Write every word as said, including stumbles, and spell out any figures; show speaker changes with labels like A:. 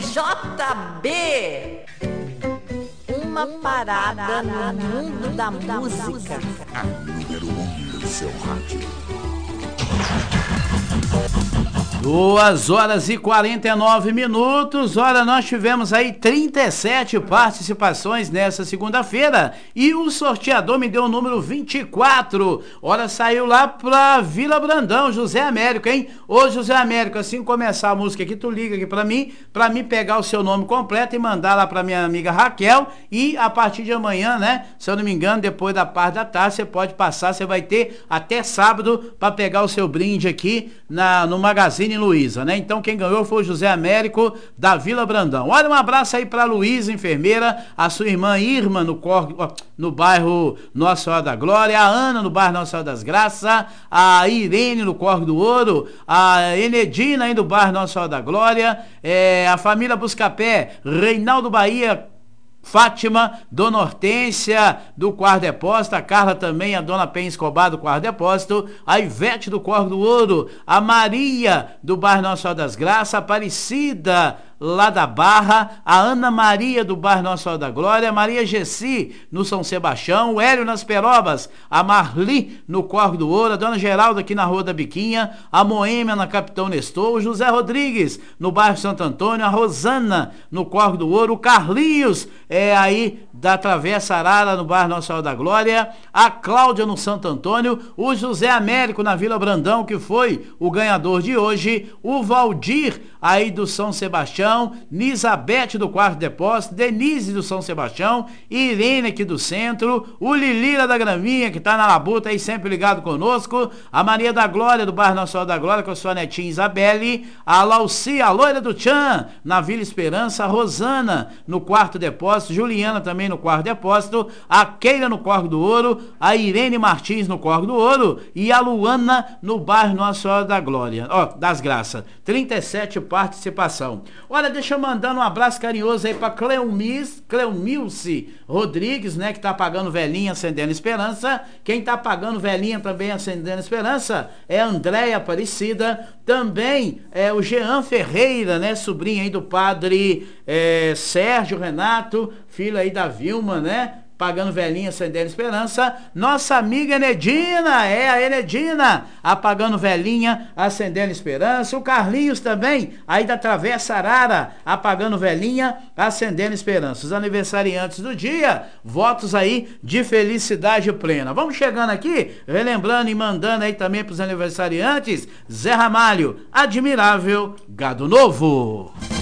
A: J B. Uma parada no mundo da música.
B: A número um do seu rádio.
C: duas horas e quarenta e nove minutos. Olha, nós tivemos aí trinta e sete participações nessa segunda-feira e o sorteador me deu o número vinte e quatro. Olha, saiu lá pra Vila Brandão, José Américo, hein? Ô José Américo, assim que começar a música aqui, tu liga aqui pra mim, pra mim pegar o seu nome completo e mandar lá pra minha amiga Raquel, e a partir de amanhã, né, se eu não me engano, depois da parte da tarde, você pode passar, você vai ter até sábado pra pegar o seu brinde aqui na, no Magazine Luiza, né? Então quem ganhou foi o José Américo da Vila Brandão. Olha, um abraço aí pra Luísa, enfermeira, a sua irmã Irma no, cor... no bairro Nossa Senhora da Glória, a Ana no bairro Nossa Senhora das Graças, a Irene no Córrego do Ouro, a Enedina aí do bairro Nossa Senhora da Glória, é, a família Buscapé, Reinaldo Bahia, Fátima, Dona Hortência do Quarto Depósito, a Carla também, a Dona Pen Escobar do Quarto Depósito, a Ivete do Córrego do Ouro, a Maria do bairro Nossa Senhora das Graças, a Aparecida lá da Barra, a Ana Maria do bairro Nossa Senhora da Glória, a Maria Gessi no São Sebastião, o Hélio nas Perobas, a Marli no Córrego do Ouro, a Dona Geralda aqui na Rua da Biquinha, a Moêmia na Capitão Nestor, o José Rodrigues no bairro Santo Antônio, a Rosana no Córrego do Ouro, o Carlinhos é aí da Travessa Arara no bairro Nossa Senhora da Glória, a Cláudia no Santo Antônio, o José Américo na Vila Brandão, que foi o ganhador de hoje, o Valdir aí do São Sebastião, Nisabete do Quarto Depósito, Denise do São Sebastião, Irene aqui do centro, o Lilira da Graminha, que tá na labuta aí sempre ligado conosco, a Maria da Glória do bairro Nossa Senhora da Glória com a sua netinha Isabelle, a Lauci, a loira do Tchan na Vila Esperança, a Rosana no Quarto Depósito, Juliana também no Quarto Depósito, a Keila no Córrego do Ouro, a Irene Martins no Córrego do Ouro e a Luana no bairro Nossa Senhora da Glória, ó, das Graças. trinta e sete participação. Olha, deixa eu mandar um abraço carinhoso aí pra Cleomis, Cleomilce Rodrigues, né, que tá pagando velhinha acendendo esperança. Quem tá pagando velhinha também acendendo esperança é a Andréia Aparecida, também é o Jean Ferreira, né, sobrinho aí do padre é, Sérgio Renato, filho aí da Vilma, né, pagando velhinha, acendendo esperança. Nossa amiga Enedina, é a Enedina, apagando velhinha, acendendo esperança. O Carlinhos também, aí da Travessa Arara, apagando velhinha, acendendo esperança. Os aniversariantes do dia, votos aí de felicidade plena. Vamos chegando aqui, relembrando e mandando aí também para os aniversariantes, Zé Ramalho, Admirável Gado Novo.